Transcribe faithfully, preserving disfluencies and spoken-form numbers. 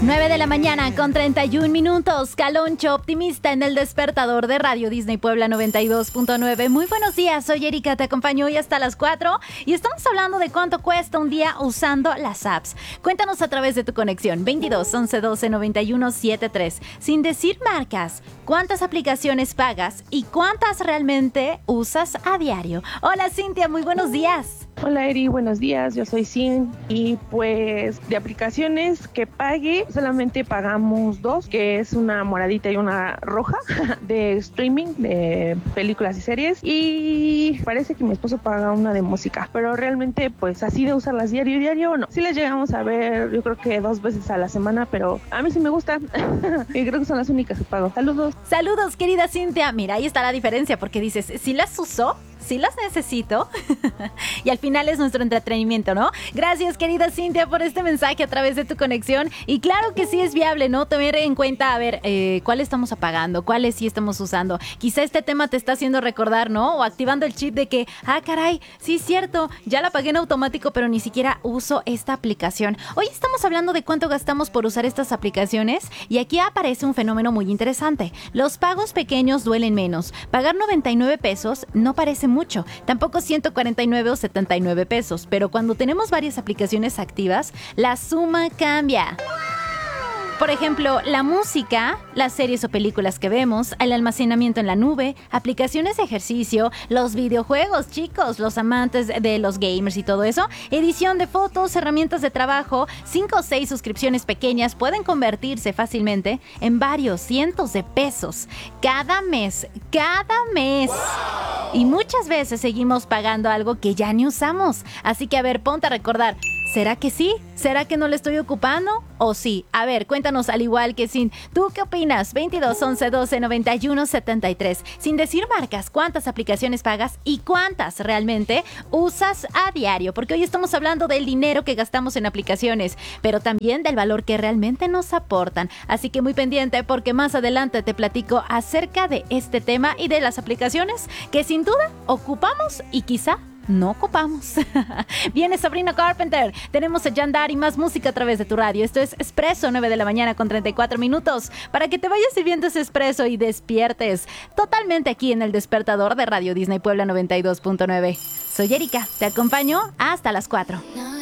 nueve de la mañana con treinta y un minutos. Caloncho optimista en el despertador de Radio Disney Puebla noventa y dos punto nueve. Muy buenos días, soy Erika, te acompaño hoy hasta las cuatro y estamos hablando de cuánto cuesta un día usando las apps. Cuéntanos a través de tu conexión veintidós, once, doce, noventa y uno, setenta y tres. Sin decir marcas, ¿cuántas aplicaciones pagas y cuántas realmente usas a diario? Hola Cintia, muy buenos días. Hola Eri, buenos días, yo soy Cin y pues de aplicaciones que pague solamente pagamos dos, que es una moradita y una roja de streaming de películas y series, y parece que mi esposo paga una de música, pero realmente pues así de usarlas diario diario no. Sí las llegamos a ver yo creo que dos veces a la semana, pero a mí sí me gusta y creo que son las únicas que pago. Saludos. Saludos querida Cintia, mira ahí está la diferencia porque dices, si las uso, sí las necesito y al final es nuestro entretenimiento, ¿no? Gracias querida Cintia por este mensaje a través de tu conexión y claro que sí es viable, ¿no? Tener en cuenta, a ver, eh, ¿cuáles estamos apagando? ¿Cuáles sí estamos usando? Quizá este tema te está haciendo recordar, ¿no? O activando el chip de que, ah, caray, sí es cierto, ya la pagué en automático pero ni siquiera uso esta aplicación. Hoy estamos hablando de cuánto gastamos por usar estas aplicaciones y aquí aparece un fenómeno muy interesante. Los pagos pequeños duelen menos. Pagar noventa y nueve pesos no parece mucho, tampoco ciento cuarenta y nueve o setenta y nueve pesos, pero cuando tenemos varias aplicaciones activas, la suma cambia. Por ejemplo, la música, las series o películas que vemos, el almacenamiento en la nube, aplicaciones de ejercicio, los videojuegos, chicos, los amantes de los gamers y todo eso, edición de fotos, herramientas de trabajo, cinco o seis suscripciones pequeñas pueden convertirse fácilmente en varios cientos de pesos cada mes, cada mes. Y muchas veces seguimos pagando algo que ya ni usamos. Así que a ver, ponte a recordar. ¿Será que sí? ¿Será que no le estoy ocupando? ¿O sí? A ver, cuéntanos al igual que Sin. ¿Tú qué opinas? veintidós, once, doce, noventa y uno, setenta y tres. Sin decir marcas, ¿cuántas aplicaciones pagas y cuántas realmente usas a diario? Porque hoy estamos hablando del dinero que gastamos en aplicaciones, pero también del valor que realmente nos aportan. Así que muy pendiente porque más adelante te platico acerca de este tema y de las aplicaciones que sin duda ocupamos y quizá no ocupamos. Viene Sabrina Carpenter, tenemos a Yandar y más música a través de tu radio. Esto es Expreso, nueve de la mañana con treinta y cuatro minutos, para que te vayas sirviendo ese expreso y despiertes totalmente aquí en el despertador de Radio Disney Puebla noventa y dos punto nueve. Soy Erika, te acompaño hasta las cuatro.